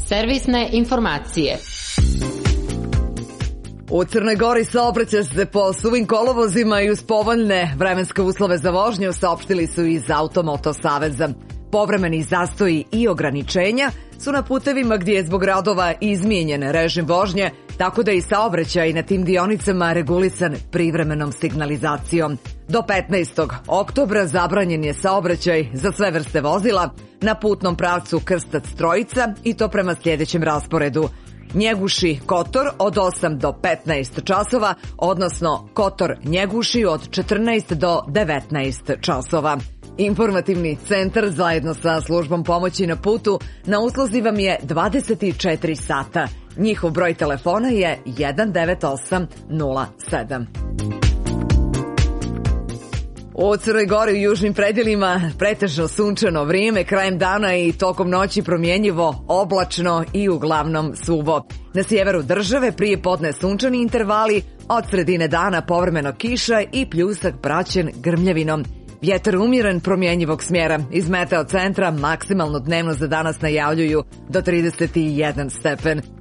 Servisne informacije. U Crnoj Gori saobraća se po suvim kolovozima i uz povoljne vremenske uslove za vožnju, saopštili su iz Automoto saveza. Povremeni zastoji i ograničenja su na putevima gdje je zbog radova izmijenjen režim vožnje, tako da i saobraćaj na tim dionicama regulisan privremenom signalizacijom. Do 15. oktobra zabranjen je saobraćaj za sve vrste vozila na putnom pravcu Krstac-Trojica i to prema sljedećem rasporedu: Njeguši-Kotor od 8 do 15 časova, odnosno Kotor-Njeguši od 14 do 19 časova. Informativni centar zajedno sa službom pomoći na putu na usluzi vam je 24 sata. Njihov broj telefona je 19807. U Crnoj Gori u južnim predjelima pretežno sunčano vrijeme, krajem dana i tokom noći promjenjivo, oblačno i uglavnom suvo. Na sjeveru države prije podne sunčani intervali, od sredine dana povremeno kiša i pljusak praćen grmljavinom. Vjetar umjeren, promjenjivog smjera. Iz meteo centra maksimalno dnevno za danas najavljuju do 31 stepen.